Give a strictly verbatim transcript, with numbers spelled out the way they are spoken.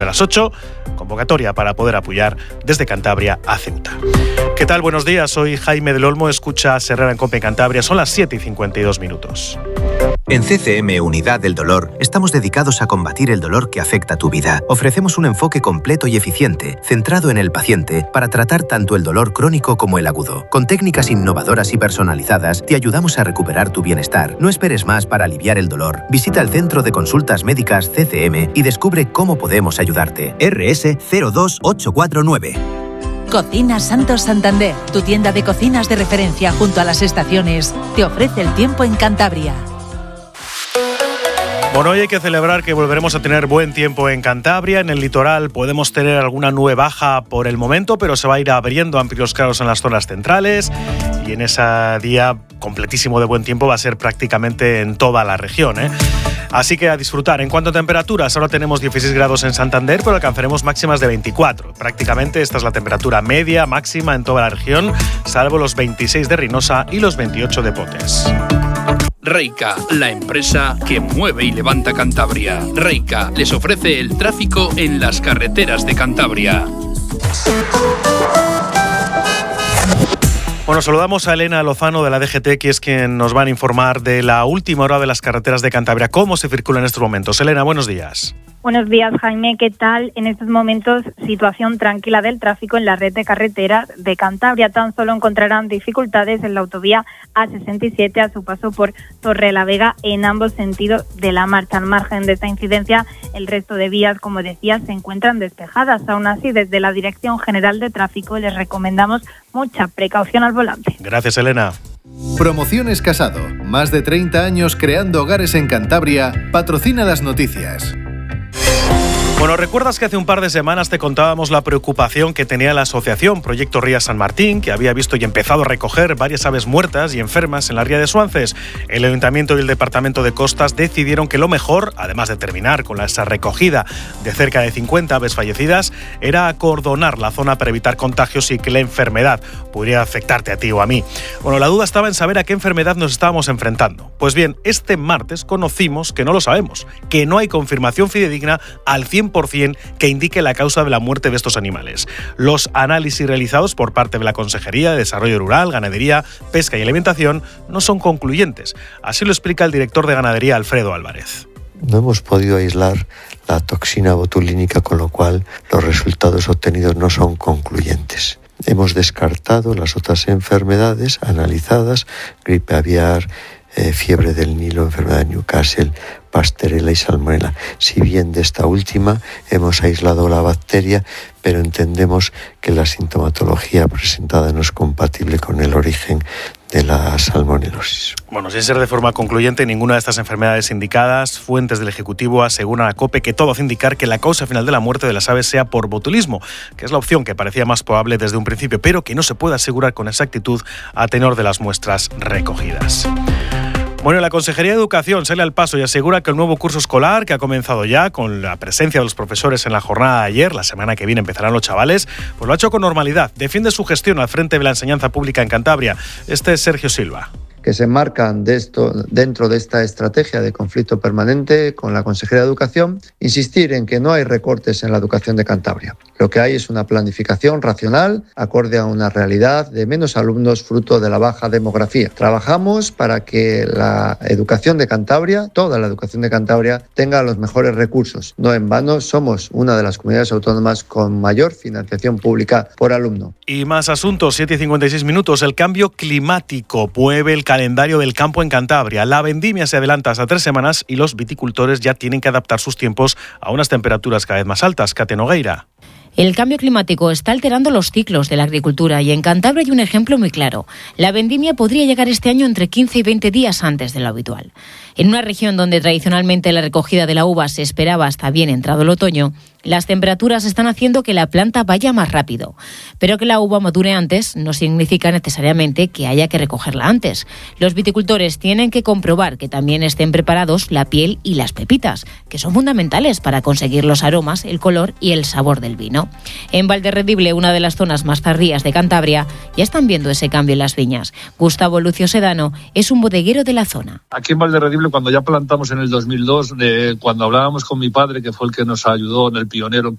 las ocho, convocatoria para poder apoyar desde Cantabria a Ceuta. ¿Qué tal? Buenos días, soy Jaime del Olmo, escucha Herrera en COPE Cantabria, son las siete y cincuenta y dos minutos. En C C M Unidad del Dolor estamos dedicados a combatir el dolor que afecta tu vida. Ofrecemos un enfoque completo y eficiente, centrado en el paciente, para tratar tanto el dolor crónico como el agudo. Con técnicas innovadoras y personalizadas, te ayudamos a recuperar tu bienestar. No esperes más para aliviar el dolor. Visita el Centro de Consultas Médicas C C M y descubre cómo podemos ayudarte. R S cero dos ocho cuatro nueve. Cocinas Santos Santander, tu tienda de cocinas de referencia junto a las estaciones, te ofrece el tiempo en Cantabria. Bueno, hoy hay que celebrar que volveremos a tener buen tiempo en Cantabria. En el litoral podemos tener alguna nube baja por el momento, pero se va a ir abriendo amplios claros en las zonas centrales. Y en ese día completísimo de buen tiempo va a ser prácticamente en toda la región, ¿eh? Así que a disfrutar. En cuanto a temperaturas, ahora tenemos dieciséis grados en Santander, pero alcanzaremos máximas de veinticuatro. Prácticamente esta es la temperatura media máxima en toda la región, salvo los veintiséis de Reynosa y los veintiocho de Potes. Reica, la empresa que mueve y levanta Cantabria. Reica les ofrece el tráfico en las carreteras de Cantabria. Bueno, saludamos a Elena Lozano de la D G T, que es quien nos va a informar de la última hora de las carreteras de Cantabria. ¿Cómo se circula en estos momentos? Elena, buenos días. Buenos días, Jaime. ¿Qué tal? En estos momentos, situación tranquila del tráfico en la red de carreteras de Cantabria. Tan solo encontrarán dificultades en la autovía A sesenta y siete a su paso por Torrelavega en ambos sentidos de la marcha. Al margen de esta incidencia, el resto de vías, como decía, se encuentran despejadas. Aún así, desde la Dirección General de Tráfico les recomendamos mucha precaución al volante. Gracias, Elena. Promociones Casado. Más de treinta años creando hogares en Cantabria. Patrocina las noticias. Bueno, ¿recuerdas que hace un par de semanas te contábamos la preocupación que tenía la asociación Proyecto Ría San Martín, que había visto y empezado a recoger varias aves muertas y enfermas en la ría de Suances? El Ayuntamiento y el Departamento de Costas decidieron que lo mejor, además de terminar con esa recogida de cerca de cincuenta aves fallecidas, era acordonar la zona para evitar contagios y que la enfermedad pudiera afectarte a ti o a mí. Bueno, la duda estaba en saber a qué enfermedad nos estábamos enfrentando. Pues bien, este martes conocimos que no lo sabemos, que no hay confirmación fidedigna al cien por ciento que indique la causa de la muerte de estos animales. Los análisis realizados por parte de la Consejería de Desarrollo Rural, Ganadería, Pesca y Alimentación no son concluyentes. Así lo explica el director de Ganadería, Alfredo Álvarez. No hemos podido aislar la toxina botulínica, con lo cual los resultados obtenidos no son concluyentes. Hemos descartado las otras enfermedades analizadas, gripe aviar, eh, fiebre del Nilo, enfermedad de Newcastle, Pasteurella y Salmonella. Si bien de esta última hemos aislado la bacteria, pero entendemos que la sintomatología presentada no es compatible con el origen de la salmonelosis. Bueno, sin ser de forma concluyente ninguna de estas enfermedades indicadas, fuentes del Ejecutivo aseguran a COPE que todo hace indicar que la causa final de la muerte de las aves sea por botulismo, que es la opción que parecía más probable desde un principio, pero que no se puede asegurar con exactitud a tenor de las muestras recogidas. Bueno, la Consejería de Educación sale al paso y asegura que el nuevo curso escolar, que ha comenzado ya con la presencia de los profesores en la jornada de ayer, la semana que viene empezarán los chavales, pues lo ha hecho con normalidad. Defiende su gestión al frente de la enseñanza pública en Cantabria. Este es Sergio Silva. Que se enmarcan de esto, dentro de esta estrategia de conflicto permanente con la Consejería de Educación, insistir en que no hay recortes en la educación de Cantabria. Lo que hay es una planificación racional, acorde a una realidad de menos alumnos fruto de la baja demografía. Trabajamos para que la educación de Cantabria, toda la educación de Cantabria, tenga los mejores recursos. No en vano, somos una de las comunidades autónomas con mayor financiación pública por alumno. Y más asuntos, siete y cincuenta y seis minutos. El cambio climático mueve el calendario del campo en Cantabria. La vendimia se adelanta hasta tres semanas y los viticultores ya tienen que adaptar sus tiempos a unas temperaturas cada vez más altas. Kate Nogueira. El cambio climático está alterando los ciclos de la agricultura y en Cantabria hay un ejemplo muy claro. La vendimia podría llegar este año entre quince y veinte días antes de lo habitual. En una región donde tradicionalmente la recogida de la uva se esperaba hasta bien entrado el otoño, las temperaturas están haciendo que la planta vaya más rápido. Pero que la uva madure antes no significa necesariamente que haya que recogerla antes. Los viticultores tienen que comprobar que también estén preparados la piel y las pepitas, que son fundamentales para conseguir los aromas, el color y el sabor del vino. En Valderredible, una de las zonas más tardías de Cantabria, ya están viendo ese cambio en las viñas. Gustavo Lucio Sedano es un bodeguero de la zona. Aquí en Valderredible, cuando ya plantamos en el dos mil dos, de, cuando hablábamos con mi padre, que fue el que nos ayudó en el pionero